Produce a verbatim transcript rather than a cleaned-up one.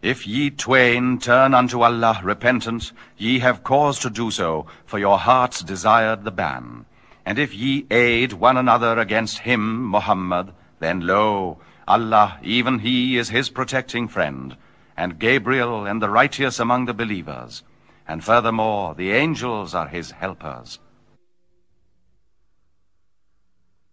If ye twain turn unto Allah repentant, ye have cause to do so, for your hearts desired the ban. And if ye aid one another against him, Muhammad, then lo, Allah, even he is his protecting friend, and Gabriel and the righteous among the believers. And furthermore, the angels are his helpers.